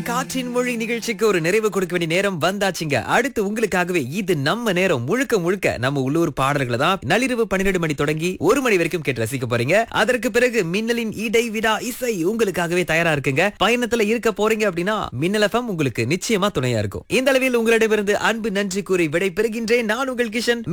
காற்றின் மொழி நிகழ்ச்சிக்கு ஒரு நிறைவு கொடுக்க வேண்டிய நேரம் வந்தாச்சுங்க. அடுத்து உங்களுக்காகவே இது நம்ம நேரம் முழுக்க முழுக்க நம்ம உள்ளூர் பாடல்களை தான் நள்ளிரவு 12 மணி தொடங்கி 1 மணி வரைக்கும் கேட்டு ரசிக்க போறீங்க. அதற்கு பிறகு மின்னலின் இடைவிடா இசை உங்களுக்காகவே தயாரா இருக்குங்க. பயணத்துல இருக்க போறீங்க அப்படின்னா மின்னல் FM உங்களுக்கு நிச்சயமா துணையா இருக்கும். இந்த அளவில் உங்களிடமிருந்து அன்பு நன்றி கூறி விடை பெறுகின்றேன். நான் உங்கள் கிஷன்.